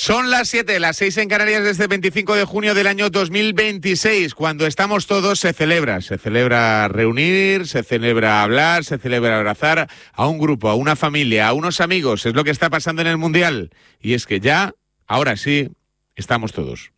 Son las 7, las 6 en Canarias desde el 25 de junio del año 2026. Cuando estamos todos se celebra reunir, se celebra hablar, se celebra abrazar a un grupo, a una familia, a unos amigos. Es lo que está pasando en el Mundial. Y es que ya, ahora sí, estamos todos.